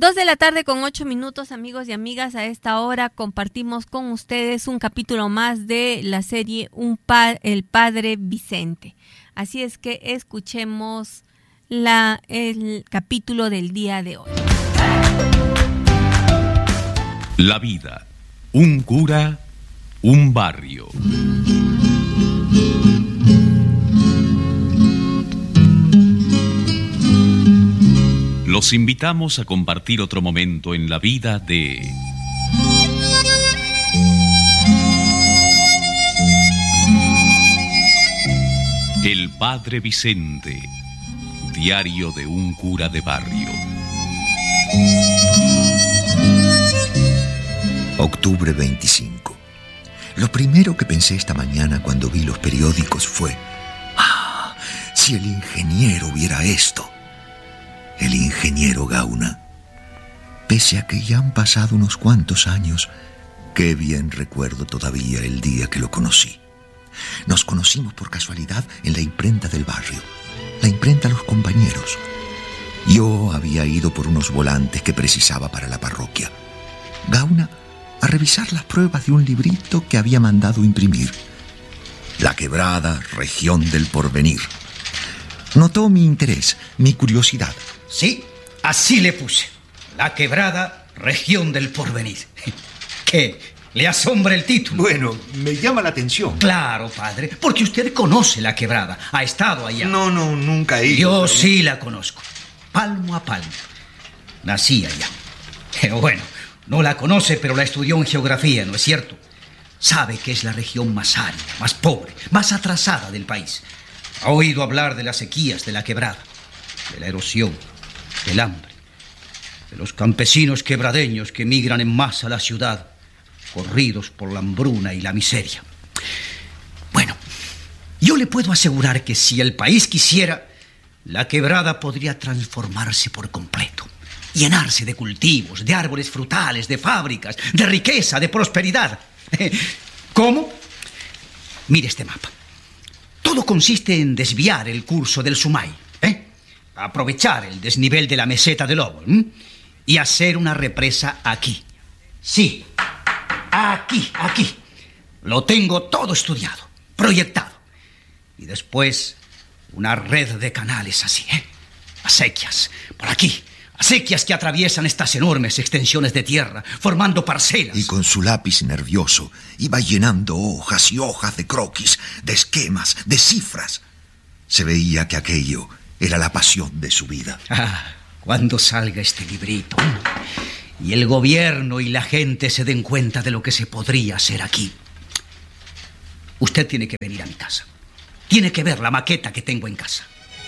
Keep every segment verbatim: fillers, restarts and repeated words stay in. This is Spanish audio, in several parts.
Dos de la tarde con ocho minutos, amigos y amigas. A esta hora compartimos con ustedes un capítulo más de la serie Un pa- El Padre Vicente. Así es que escuchemos la, el capítulo del día de hoy. La vida, un cura, un barrio. Los invitamos a compartir otro momento en la vida de El Padre Vicente, diario de un cura de barrio. Octubre veinticinco. Lo primero que pensé esta mañana cuando vi los periódicos fue: ¡ah! Si el ingeniero viera esto. El ingeniero Gauna. Pese a que ya han pasado unos cuantos años, qué bien recuerdo todavía el día que lo conocí. Nos conocimos por casualidad en la imprenta del barrio, la imprenta Los Compañeros. Yo había ido por unos volantes que precisaba para la parroquia. Gauna a revisar las pruebas de un librito que había mandado imprimir. La Quebrada, región del porvenir. Notó mi interés, mi curiosidad. Sí, así le puse. La Quebrada, región del porvenir. ¿Qué? ¿Le asombra el título? Bueno, me llama la atención. Claro, padre, porque usted conoce la Quebrada. Ha estado allá. No, no, nunca he ido. Yo pero... sí la conozco. Palmo a palmo. Nací allá. Pero bueno, no la conoce, pero la estudió en geografía, ¿no es cierto? Sabe que es la región más árida, más pobre, más atrasada del país. Ha oído hablar de las sequías de la Quebrada, de la erosión, del hambre, de los campesinos quebradeños que migran en masa a la ciudad, corridos por la hambruna y la miseria. Bueno, yo le puedo asegurar que si el país quisiera, la Quebrada podría transformarse por completo, llenarse de cultivos, de árboles frutales, de fábricas, de riqueza, de prosperidad. ¿Cómo? Mire este mapa. Todo consiste en desviar el curso del Sumay, ¿eh? aprovechar el desnivel de la meseta del Lobo, ¿eh? y hacer una represa aquí. Sí, aquí, aquí. Lo tengo todo estudiado, proyectado. Y después una red de canales así, ¿eh? acequias, por aquí. Acequias que atraviesan estas enormes extensiones de tierra, formando parcelas. Y con su lápiz nervioso iba llenando hojas y hojas de croquis, de esquemas, de cifras. Se veía que aquello era la pasión de su vida. Ah, cuando salga este librito y el gobierno y la gente se den cuenta de lo que se podría hacer aquí. Usted tiene que venir a mi casa. Tiene que ver la maqueta que tengo en casa.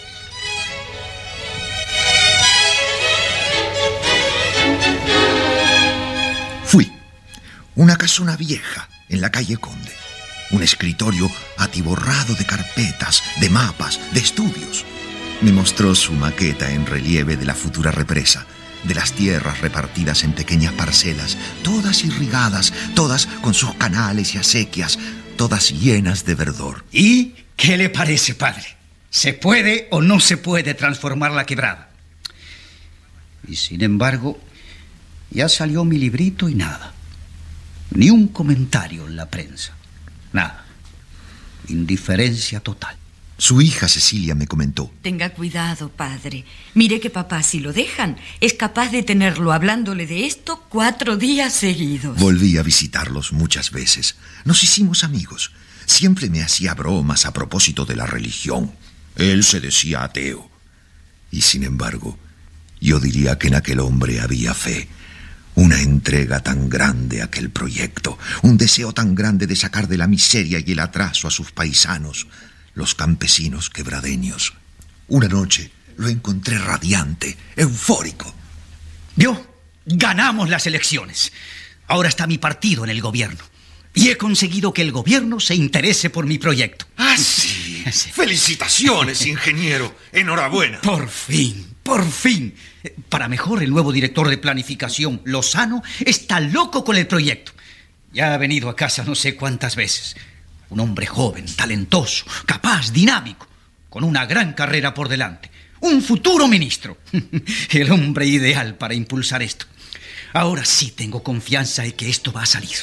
Fui. Una casona vieja en la calle Conde. Un escritorio atiborrado de carpetas, de mapas, de estudios. Me mostró su maqueta en relieve de la futura represa, de las tierras repartidas en pequeñas parcelas, todas irrigadas, todas con sus canales y acequias, todas llenas de verdor. ¿Y qué le parece, padre? ¿Se puede o no se puede transformar la Quebrada? Y sin embargo, ya salió mi librito y nada. Ni un comentario en la prensa. Nada. Indiferencia total. Su hija Cecilia me comentó: tenga cuidado, padre. Mire que papá, si lo dejan, es capaz de tenerlo hablándole de esto cuatro días seguidos. Volví a visitarlos muchas veces. Nos hicimos amigos. Siempre me hacía bromas a propósito de la religión. Él se decía ateo. Y sin embargo, yo diría que en aquel hombre había fe. Una entrega tan grande a aquel proyecto, un deseo tan grande de sacar de la miseria y el atraso a sus paisanos, los campesinos quebradeños. Una noche lo encontré radiante, eufórico. ¿Vio? Ganamos las elecciones. Ahora está mi partido en el gobierno. Y he conseguido que el gobierno se interese por mi proyecto. ¡Ah, sí! sí. ¡Felicitaciones, ingeniero! ¡Enhorabuena! Por fin, por fin. Para mejor, el nuevo director de planificación, Lozano, está loco con el proyecto. Ya ha venido a casa no sé cuántas veces. Un hombre joven, talentoso, capaz, dinámico, con una gran carrera por delante. Un futuro ministro. El hombre ideal para impulsar esto. Ahora sí tengo confianza en que esto va a salir.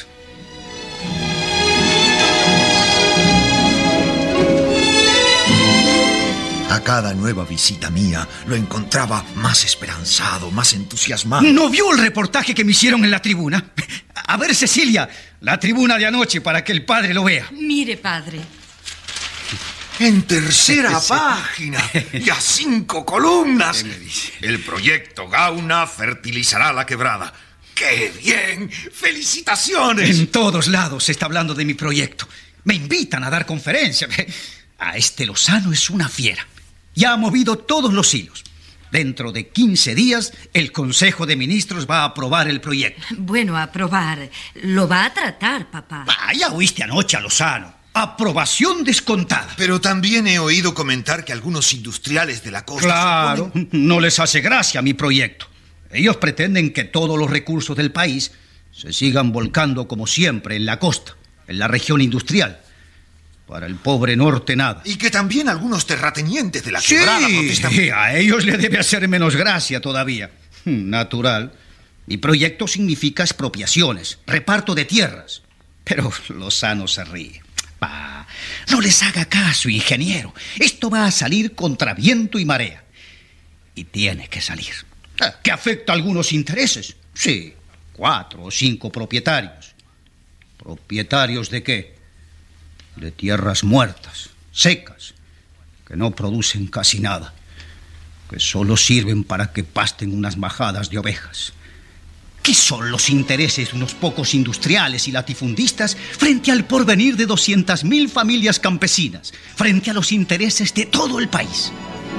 A cada nueva visita mía lo encontraba más esperanzado, más entusiasmado. ¿No vio el reportaje que me hicieron en la tribuna? A ver, Cecilia, la tribuna de anoche para que el padre lo vea. Mire, padre. En tercera página y a cinco columnas. El proyecto Gauna fertilizará la quebrada. ¡Qué bien! ¡Felicitaciones! En todos lados se está hablando de mi proyecto. Me invitan a dar conferencias. A este Lozano es una fiera. Ya ha movido todos los hilos. Dentro de quince días, el Consejo de Ministros va a aprobar el proyecto. Bueno, aprobar. Lo va a tratar, papá. Ah, ya oíste anoche a Lozano. Aprobación descontada. Pero también he oído comentar que algunos industriales de la costa... Claro, suponen... no les hace gracia mi proyecto. Ellos pretenden que todos los recursos del país se sigan volcando como siempre en la costa, en la región industrial. Para el pobre norte nada. Y que también algunos terratenientes de la Sí, quebrada protestan... Sí, a ellos les debe hacer menos gracia todavía. Natural. Mi proyecto significa expropiaciones, reparto de tierras. Pero Lozano se ríe. Bah, no les haga caso, ingeniero. Esto va a salir contra viento y marea. Y tiene que salir. ¿Que afecta a algunos intereses? Sí, cuatro o cinco propietarios. ¿Propietarios de qué? De tierras muertas, secas, que no producen casi nada, que solo sirven para que pasten unas majadas de ovejas. ¿Qué son los intereses de unos pocos industriales y latifundistas frente al porvenir de doscientas mil familias campesinas, frente a los intereses de todo el país?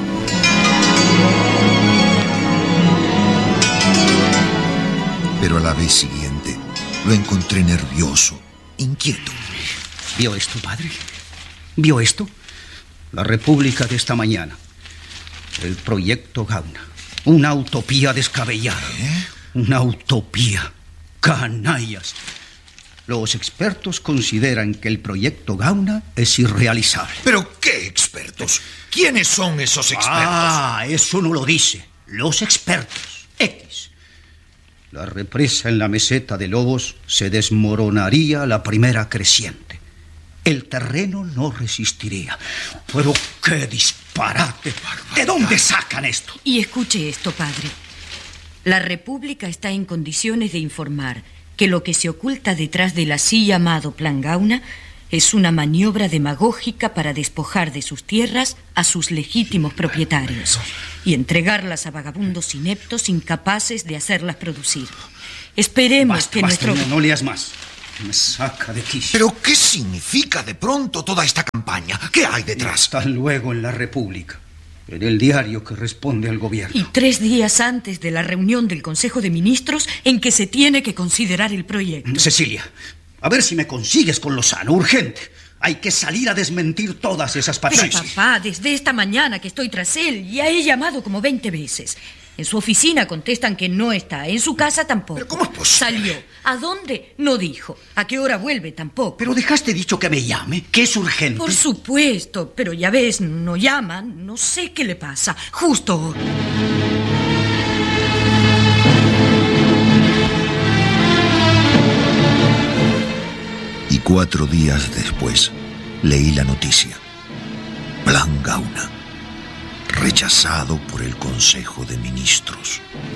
Pero a la vez siguiente lo encontré nervioso, inquieto. ¿Vio esto, padre? ¿Vio esto? La República de esta mañana. El proyecto Gauna. Una utopía descabellada. ¿Eh? Una utopía. Canallas. Los expertos consideran que el proyecto Gauna es irrealizable. ¿Pero qué expertos? ¿Quiénes son esos expertos? Ah, eso no lo dice. Los expertos. X. La represa en la meseta de Lobos se desmoronaría a la primera creciente. El terreno no resistiría. Pero qué disparate. ¿De dónde sacan esto? Y escuche esto, padre. La República está en condiciones de informar que lo que se oculta detrás del así llamado Plan Gauna es una maniobra demagógica para despojar de sus tierras a sus legítimos propietarios y entregarlas a vagabundos ineptos incapaces de hacerlas producir. Esperemos Basta, que basta, nuestro... no, no leas más. Me saca de quicio. ¿Pero qué significa de pronto toda esta campaña? ¿Qué hay detrás? Hasta luego en la República, en el diario que responde al gobierno. Y tres días antes de la reunión del Consejo de Ministros en que se tiene que considerar el proyecto. Cecilia, a ver si me consigues con Lozano, urgente. Hay que salir a desmentir todas esas Pero patrañas. papá, desde esta mañana que estoy tras él, ya he llamado como veinte veces. En su oficina contestan que no está, en su casa tampoco. ¿Pero cómo es posible? Salió. ¿A dónde? No dijo. ¿A qué hora vuelve? Tampoco. Pero dejaste dicho que me llame, que es urgente. Por supuesto, pero ya ves, no llaman, no sé qué le pasa. Justo. Y cuatro días después leí la noticia. Plan Gauna, rechazado por el Consejo de Ministros.